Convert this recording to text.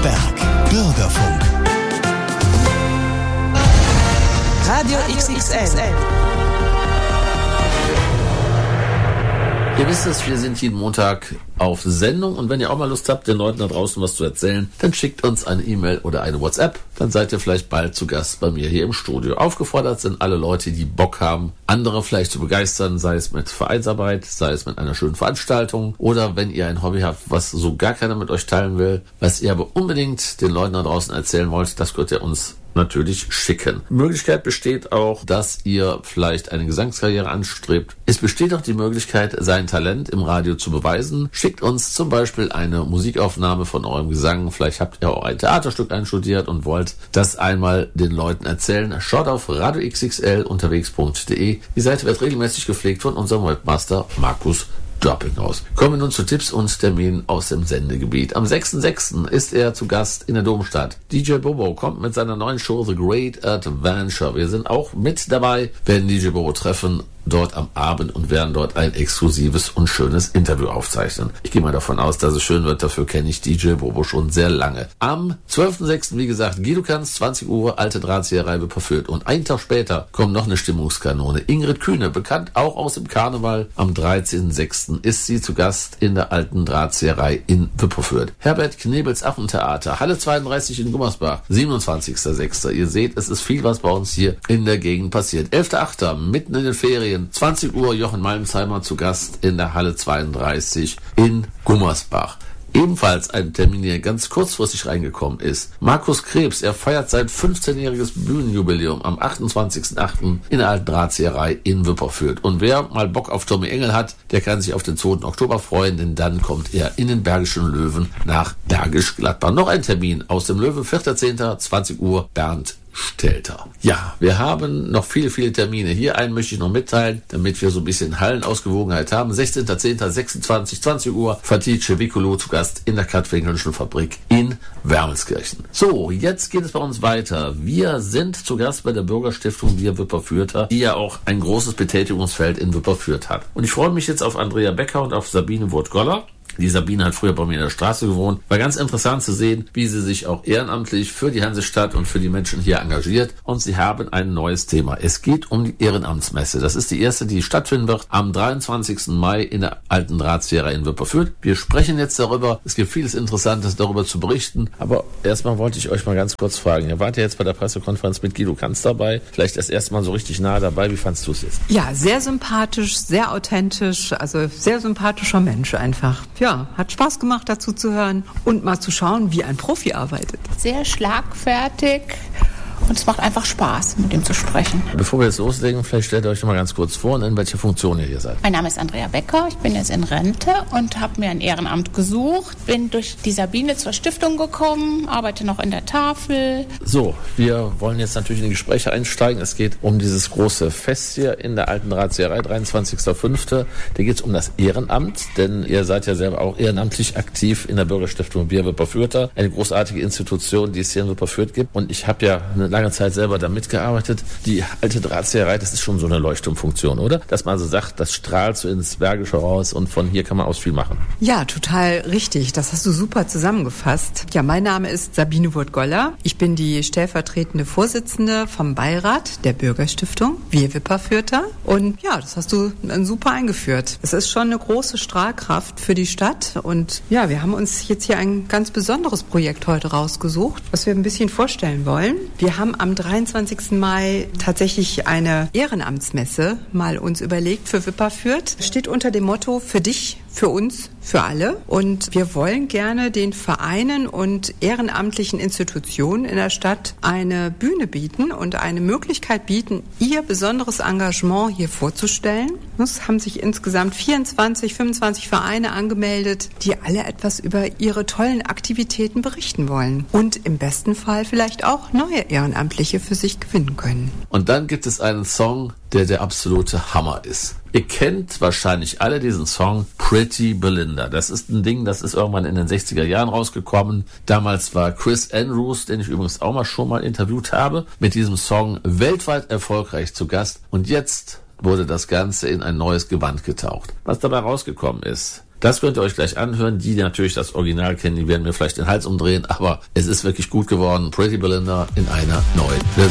Berg. Bürgerfunk. Radio XXL. Ihr wisst es, wir sind jeden Montag auf Sendung und wenn ihr auch mal Lust habt, den Leuten da draußen was zu erzählen, dann schickt uns eine E-Mail oder eine WhatsApp. Dann seid ihr vielleicht bald zu Gast bei mir hier im Studio. Aufgefordert sind alle Leute, die Bock haben, andere vielleicht zu begeistern, sei es mit Vereinsarbeit, sei es mit einer schönen Veranstaltung oder wenn ihr ein Hobby habt, was so gar keiner mit euch teilen will, was ihr aber unbedingt den Leuten da draußen erzählen wollt, das könnt ihr uns natürlich schicken. Die Möglichkeit besteht auch, dass ihr vielleicht eine Gesangskarriere anstrebt. Es besteht auch die Möglichkeit, sein Talent im Radio zu beweisen. Schickt uns zum Beispiel eine Musikaufnahme von eurem Gesang. Vielleicht habt ihr auch ein Theaterstück einstudiert und wollt das einmal den Leuten erzählen. Schaut auf radioxxlunterwegs.de. Die Seite wird regelmäßig gepflegt von unserem Webmaster Markus Dörpinghaus. Kommen wir nun zu Tipps und Terminen aus dem Sendegebiet. Am 6.6. ist er zu Gast in der Domstadt. DJ Bobo kommt mit seiner neuen Show The Great Adventure. Wir sind auch mit dabei, werden DJ Bobo treffen dort am Abend und werden dort ein exklusives und schönes Interview aufzeichnen. Ich gehe mal davon aus, dass es schön wird. Dafür kenne ich DJ Bobo schon sehr lange. Am 12.6. wie gesagt, Guido Kanz, 20 Uhr, alte Drahtzieherei wird verführt. Und einen Tag später kommt noch eine Stimmungskanone. Ingrid Kühne, bekannt auch aus dem Karneval. Am 13.6. ist sie zu Gast in der alten Drahtzieherei in Wipperfürth. Herbert Knebels Affentheater, Halle 32 in Gummersbach, 27.6. Ihr seht, es ist viel, was bei uns hier in der Gegend passiert. 11.8. mitten in den Ferien, 20 Uhr, Jochen Malmsheimer zu Gast in der Halle 32 in Gummersbach. Ebenfalls ein Termin, der ganz kurzfristig reingekommen ist. Markus Krebs, er feiert sein 15-jähriges Bühnenjubiläum am 28.8. in der alten Drahtzieherei in Wipperfürth. Und wer mal Bock auf Tommy Engel hat, der kann sich auf den 2. Oktober freuen, denn dann kommt er in den Bergischen Löwen nach Bergisch Gladbach. Noch ein Termin aus dem Löwen, 4.10., 20 Uhr, Bernd Stelter. Ja, wir haben noch viele Termine. Hier einen möchte ich noch mitteilen, damit wir so ein bisschen Hallenausgewogenheit haben. 16.10., 26, 20 Uhr, Fatice Vicolo zu Gast in der Katwinkelschen Fabrik in Wermelskirchen. So, jetzt geht es bei uns weiter. Wir sind zu Gast bei der Bürgerstiftung Wir Wipperfürther, die ja auch ein großes Betätigungsfeld in Wipperfürth hat. Und ich freue mich jetzt auf Andrea Becker und auf Sabine Wurt-Goller. Die Sabine hat früher bei mir in der Straße gewohnt. War ganz interessant zu sehen, wie sie sich auch ehrenamtlich für die Hansestadt und für die Menschen hier engagiert. Und sie haben ein neues Thema. Es geht um die Ehrenamtsmesse. Das ist die erste, die stattfinden wird am 23. Mai in der alten Drahtzieherei in Wipperfürth. Wir sprechen jetzt darüber. Es gibt vieles Interessantes darüber zu berichten. Aber erstmal wollte ich euch mal ganz kurz fragen. Ihr wart ja jetzt bei der Pressekonferenz mit Guido Kanz dabei. Vielleicht das erste Mal so richtig nah dabei. Wie fandst du es jetzt? Ja, sehr sympathisch, sehr authentisch. Also sehr sympathischer Mensch einfach. Ja, hat Spaß gemacht, dazu zu hören und mal zu schauen, wie ein Profi arbeitet. Sehr schlagfertig und es macht einfach Spaß, mit ihm zu sprechen. Bevor wir jetzt loslegen, vielleicht stellt ihr euch noch mal ganz kurz vor und in welcher Funktion ihr hier seid. Mein Name ist Andrea Becker, ich bin jetzt in Rente und habe mir ein Ehrenamt gesucht. Bin durch die Sabine zur Stiftung gekommen, arbeite noch in der Tafel. So, wir wollen jetzt natürlich in die Gespräche einsteigen. Es geht um dieses große Fest hier in der alten Drahtzieherei, 23.05. Da geht es um das Ehrenamt, denn ihr seid ja selber auch ehrenamtlich aktiv in der Bürgerstiftung Wir Wipperfürther, eine großartige Institution, die es hier in Wipperfürth gibt. Und ich habe ja eine lange Zeit selber da mitgearbeitet. Die alte Drahtzieherei, das ist schon so eine Leuchtturmfunktion, oder? Dass man so sagt, das strahlt so ins Bergische raus und von hier kann man aus viel machen. Ja, total richtig. Das hast du super zusammengefasst. Ja, mein Name ist Sabine Wurt-Goller. Ich bin die stellvertretende Vorsitzende vom Beirat der Bürgerstiftung Wir Wipperfürther. Und ja, das hast du super eingeführt. Es ist schon eine große Strahlkraft für die Stadt. Und ja, wir haben uns jetzt hier ein ganz besonderes Projekt heute rausgesucht, was wir ein bisschen vorstellen wollen. Wir haben am 23. Mai tatsächlich eine Ehrenamtsmesse mal uns überlegt für Wipperfürth. Steht unter dem Motto für dich, für uns, für alle. Und wir wollen gerne den Vereinen und ehrenamtlichen Institutionen in der Stadt eine Bühne bieten und eine Möglichkeit bieten, ihr besonderes Engagement hier vorzustellen. Es haben sich insgesamt 25 Vereine angemeldet, die alle etwas über ihre tollen Aktivitäten berichten wollen und im besten Fall vielleicht auch neue Ehrenamtliche für sich gewinnen können. Und dann gibt es einen Song, der absolute Hammer ist. Ihr kennt wahrscheinlich alle diesen Song Pretty Belinda. Das ist ein Ding, das ist irgendwann in den 60er Jahren rausgekommen. Damals war Chris Andrews, den ich übrigens auch schon mal interviewt habe, mit diesem Song weltweit erfolgreich zu Gast. Und jetzt wurde das Ganze in ein neues Gewand getaucht. Was dabei rausgekommen ist, Das könnt ihr euch gleich anhören. Die natürlich das Original kennen, die werden mir vielleicht den Hals umdrehen, aber es ist wirklich gut geworden. Pretty Belinda in einer neuen Version.